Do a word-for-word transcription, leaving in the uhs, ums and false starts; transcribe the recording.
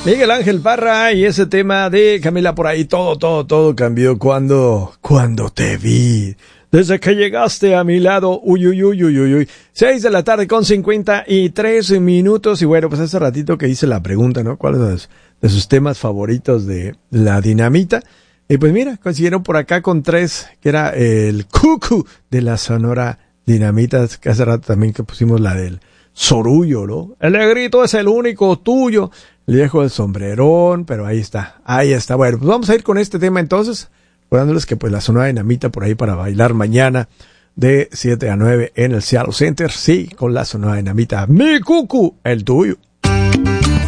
Miguel Ángel Parra y ese tema de Camila por ahí, todo, todo, todo cambió cuando, cuando te vi. Desde que llegaste a mi lado, uy, uy, uy, uy, uy, uy. Seis de la tarde con cincuenta y tres minutos. Y bueno, pues hace ratito que hice la pregunta, ¿no? ¿Cuáles son de sus temas favoritos de la dinamita? Y pues mira, consiguieron por acá con tres, que era el cucu de la Sonora Dinamita, que hace rato también que pusimos la del Sorullo, ¿no? El negrito es el único tuyo. El viejo del sombrerón, pero ahí está, ahí está. Bueno, pues vamos a ir con este tema entonces, recordándoles que pues la Sonora Dinamita por ahí para bailar mañana de siete a nueve en el Seattle Center, sí, con la Sonora Dinamita. Mi cucu, el tuyo.